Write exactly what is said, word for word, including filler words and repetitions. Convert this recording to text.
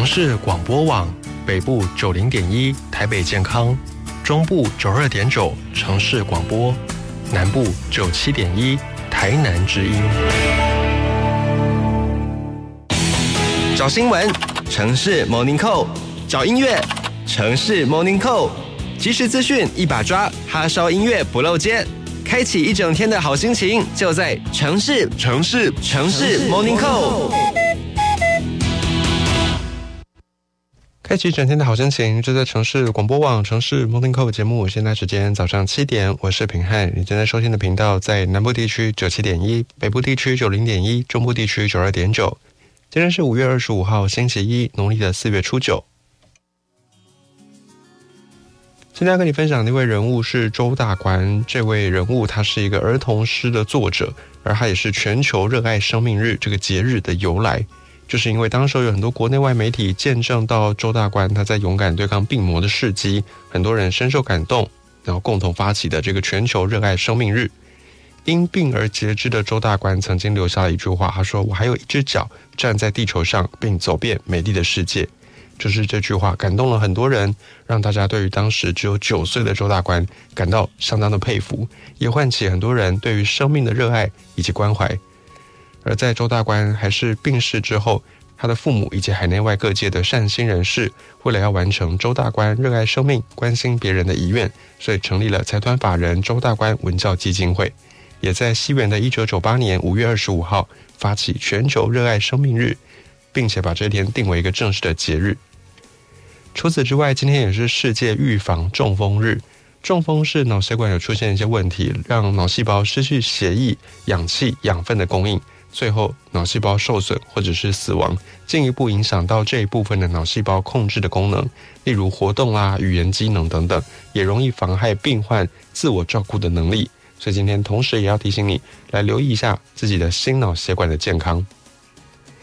市广播网，北部九零点一台北健康，中部九二点九城市广播，南部九七点一台南之音。 找新闻，城市 Morning Call； 找音乐，城市 Morning Call。即时资讯一把抓，哈烧音乐不漏接，开启一整天的好心情，就在城市城市城市 Morning Call。 开启一整天的好心情，就在城市广播网城市 Morning Call 节目。现在时间早上七点，我是品汉。你正在收听的频道在南部地区九七点一，北部地区九零点一，中部地区九二点九。今天是五月二十五号，星期一，农历的四月初九。今天要跟你分享的一位人物是周大观。这位人物他是一个儿童诗的作者，而他也是全球热爱生命日这个节日的由来。就是因为当时有很多国内外媒体见证到周大观他在勇敢对抗病魔的事迹，很多人深受感动，然后共同发起的这个全球热爱生命日。因病而截肢的周大观曾经留下了一句话，他说：我还有一只脚站在地球上，并走遍美丽的世界。就是这句话感动了很多人，让大家对于当时只有九岁的周大观感到相当的佩服，也唤起很多人对于生命的热爱以及关怀。而在周大观还是病逝之后，他的父母以及海内外各界的善心人士，为了要完成周大观热爱生命、关心别人的遗愿，所以成立了财团法人周大观文教基金会，也在西元的一九九八年五月二十五号发起全球热爱生命日，并且把这一天定为一个正式的节日。除此之外，今天也是世界预防中风日。中风是脑血管有出现一些问题，让脑细胞失去血液、氧气、养分的供应，最后脑细胞受损或者是死亡，进一步影响到这一部分的脑细胞控制的功能，例如活动啊、语言机能等等，也容易妨害病患自我照顾的能力。所以今天同时也要提醒你来留意一下自己的心脑血管的健康。